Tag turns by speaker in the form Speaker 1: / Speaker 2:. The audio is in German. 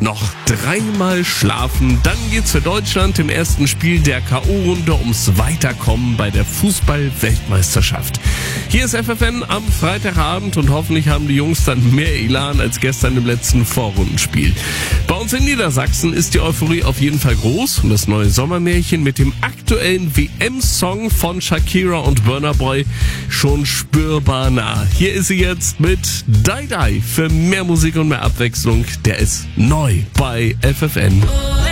Speaker 1: Noch 3-mal schlafen, dann geht's für Deutschland im ersten Spiel der K.O.-Runde ums Weiterkommen bei der Fußball-Weltmeisterschaft. Hier ist FFN am Freitagabend und hoffentlich haben die Jungs dann mehr Elan als gestern im letzten Vorrundenspiel. Bei uns in Niedersachsen ist die Euphorie auf jeden Fall groß und das neue Sommermärchen mit dem aktuellen WM-Song von Shakira und Burna Boy schon spürbar nah. Hier ist sie jetzt mit Die Die für mehr Musik und mehr Abwechslung. Der ist neu bei FFN.